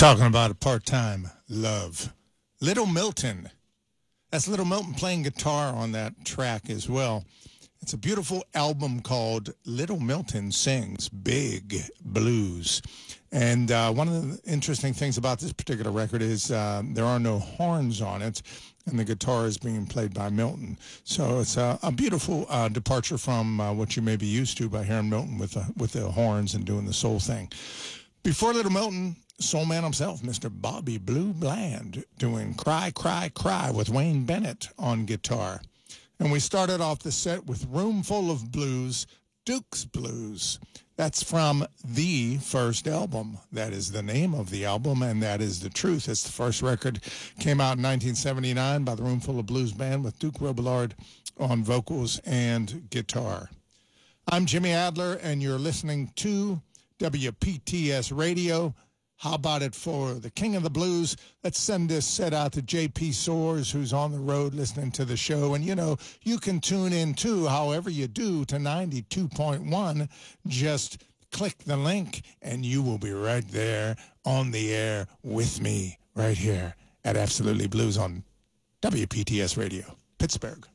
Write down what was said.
talking about a part-time love. Little Milton. That's Little Milton playing guitar on that track as well. It's a beautiful album called Little Milton Sings Big Blues. And one of the interesting things about this particular record is there are no horns on it, and the guitar is being played by Milton. So it's a beautiful departure from what you may be used to by hearing Milton with the horns and doing the soul thing. Before Little Milton, soul man himself, Mr. Bobby Blue Bland, doing Cry, Cry, Cry with Wayne Bennett on guitar. And we started off the set with Room Full of Blues, Duke's Blues. That's from the first album. That is the name of the album, and that is the truth. It's the first record. Came out in 1979 by the Room Full of Blues Band with Duke Robillard on vocals and guitar. I'm Jimmy Adler, and you're listening to WPTS Radio. How about it for the King of the Blues? Let's send this set out to J.P. Soares, who's on the road listening to the show. And, you know, you can tune in, too, however you do, to 92.1. Just click the link, and you will be right there on the air with me right here at Absolutely Blues on WPTS Radio, Pittsburgh.